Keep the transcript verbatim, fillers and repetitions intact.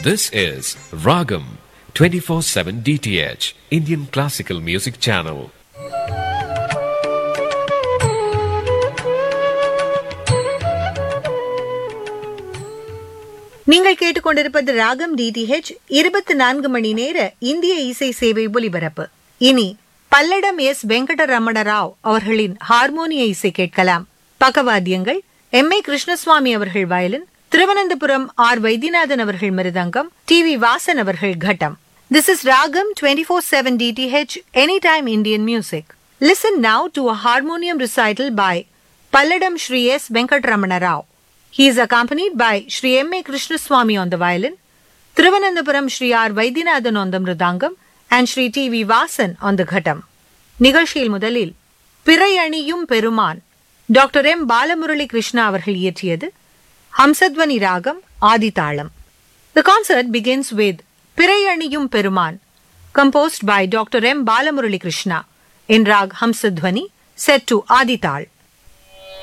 This is Ragam twenty-four seven D T H, Indian Classical Music Channel. நீங்கள் கேட்டுக்கொண்டிருப்பது ராகம் DTH இருபத்தி நான்கு மணி நேர இந்திய இசை சேவை ஒலிபரப்பு. இனி பல்லடம் எஸ் வெங்கடரமண ராவ் அவர்களின் ஹார்மோனிய இசை கேட்கலாம். பக்கவாத்தியங்கள் எம் ஏ கிருஷ்ணசுவாமி அவர்கள் வயலின், திருவனந்தபுரம் ஆர் வைத்தியநாதன் அவர்கள் மிருதங்கம், டி வி வாசன் அவர்கள் கட்டம். This is Ragam twenty-four seven D T H, Anytime Indian Music. Listen now to a harmonium recital by Palladam Shri S. Venkatramana Rao. He is accompanied by Shri M A Krishnaswamy on the violin, Thiruvananthapuram Shri R. Vaidyanathan on the mridangam, and Shri T V Vasan on the ghattam. நிகழ்ச்சியில் முதலில் பிறை அணியும் பெருமான் doctor M Balamurali Krishna அவர்கள் இயற்றியது, ஹம்சத்வனி ராகம் ஆதிதாளம். The concert begins with பிறை அணியும் பெருமான், composed by Doctor M Balamurali Krishna in rag Hamsadhwani, set to Adital.